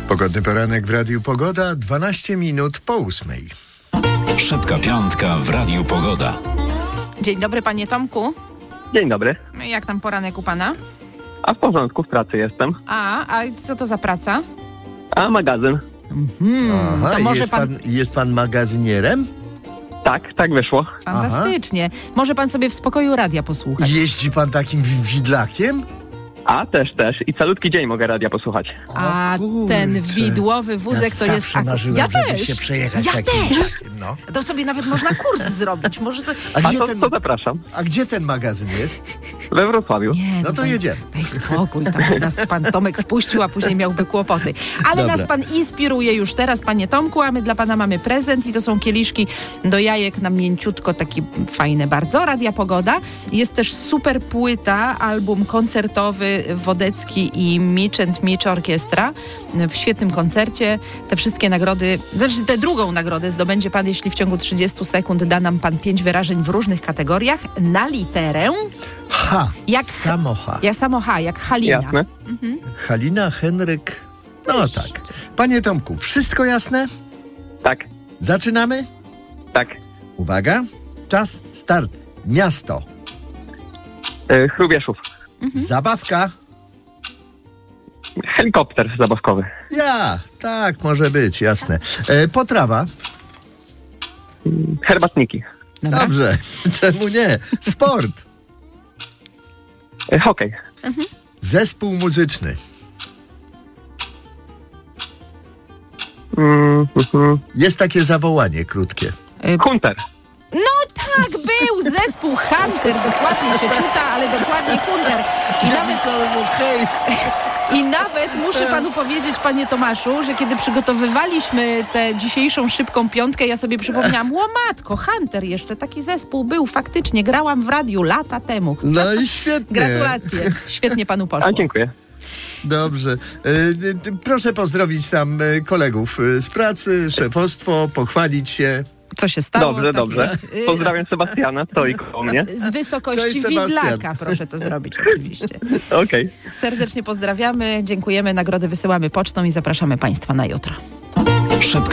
Pogodny poranek w Radiu Pogoda, 12 minut po 8. Szybka piątka w Radiu Pogoda. Dzień dobry, panie Tomku. Dzień dobry. Jak tam poranek u pana? A w porządku, w pracy jestem. A co to za praca? A magazyn? Aha, to może jest pan magazynierem? Tak wyszło. Fantastycznie. Może pan sobie w spokoju radia posłuchać. Jeździ pan takim widlakiem? A też. I calutki dzień mogę radia posłuchać. A ten widłowy wózek to jest... Ja żeby się przejechać takim widlakiem. No. To sobie nawet można kurs zrobić. Może sobie... To zapraszam. A gdzie ten magazyn jest? We Wrocławiu. Nie, No to jedziemy. Daj spokój, tam nas pan Tomek wpuścił, a później miałby kłopoty. Ale Dobra. nas pan inspiruje już teraz, panie Tomku, a my dla pana mamy prezent i to są kieliszki do jajek na mięciutko, taki fajny bardzo, Radia Pogoda. Jest też super płyta, album koncertowy Wodecki i Mitch and Mitch Orkiestra w świetnym koncercie. Te wszystkie nagrody, znaczy tę drugą nagrodę zdobędzie pan, jeśli w ciągu 30 sekund da nam pan 5 wyrażeń w różnych kategoriach na literę H. Jak Samo H. jak Halina. Jasne. Halina, Henryk. No tak. Panie Tomku, wszystko jasne? Tak. Zaczynamy? Tak. Uwaga. Czas, start. Miasto. Chrubieszów. Zabawka. Helikopter zabawkowy. Tak, może być, jasne. Potrawa. Herbatniki. Dobra. Dobrze. Czemu nie? Sport. Hokej. Zespół muzyczny. Jest takie zawołanie krótkie. Hunter. No tak, był zespół Hunter, dokładnie się czyta, ale dokładnie Hunter. I nawet muszę panu powiedzieć, panie Tomaszu, że kiedy przygotowywaliśmy tę dzisiejszą szybką piątkę, ja sobie przypomniałam, łomatko, Hunter jeszcze, taki zespół był, faktycznie, grałam w radiu lata temu. No i świetnie. Gratulacje, świetnie panu poszło. A dziękuję. Dobrze. Proszę pozdrowić tam kolegów z pracy, szefostwo, pochwalić się. Co się stało? Dobrze. Jest. Pozdrawiam Sebastiana, stoi koło mnie. Z wysokości Cześć, Sebastian. widlaka proszę to zrobić oczywiście. Okej. Serdecznie pozdrawiamy, dziękujemy, nagrody wysyłamy pocztą i zapraszamy państwa na jutro. Szybka